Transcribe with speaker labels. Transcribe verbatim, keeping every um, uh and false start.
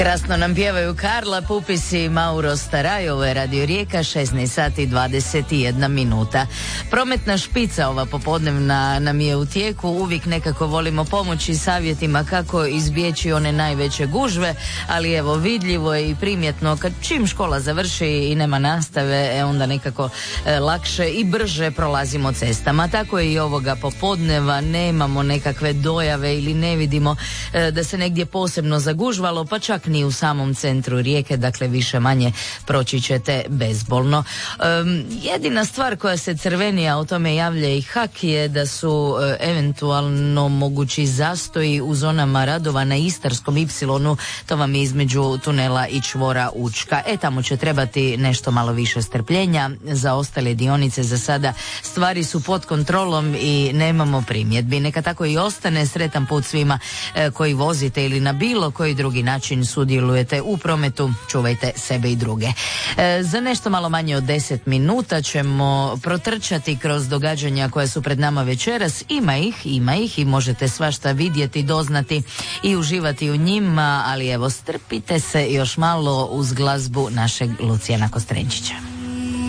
Speaker 1: Krasno nam pjevaju Karla Pupis i Mauro Staraj. Ovo je Radio Rijeka, šesnaest sati dvadeset jedna minuta. Prometna špica ova popodnevna nam je u tijeku. Uvijek nekako volimo pomoći savjetima kako izbjeći one najveće gužve, ali evo vidljivo je i primjetno kad čim škola završi i nema nastave, e onda nekako e, lakše i brže prolazimo cestama. Tako je i ovoga popodneva, nemamo nekakve dojave ili ne vidimo e, da se negdje posebno zagužvalo, pa čak ni u samom centru Rijeke, dakle više manje proći ćete bezbolno. Um, jedina stvar koja se crveni, a o tome javlja i H A K, je da su e, eventualno mogući zastoji u zonama radova na Istarskom ipsilonu, to vam je između tunela i čvora Učka. E, tamo će trebati nešto malo više strpljenja. Za ostale dionice za sada stvari su pod kontrolom i nemamo primjedbi. Neka tako i ostane. Sretan put svima e, koji vozite ili na bilo koji drugi način sudjelujete u prometu. Čuvajte sebe i druge. E, za nešto malo manje od deset minuta ćemo protrčati kroz događanja koja su pred nama večeras. Ima ih, ima ih i možete svašta vidjeti, doznati i uživati u njima, ali evo strpite se još malo uz glazbu našeg Lucijana Kostrenčića.